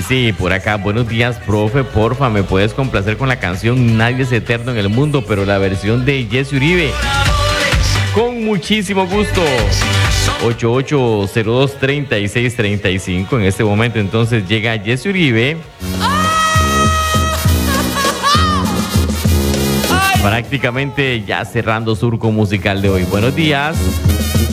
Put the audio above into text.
Dice por acá, buenos días, profe, porfa, me puedes complacer con la canción Nadie es eterno en el mundo, pero la versión de Jesse Uribe. Con muchísimo gusto. 8802-3635. En este momento entonces llega Jesse Uribe. Prácticamente ya cerrando surco musical de hoy. Buenos días.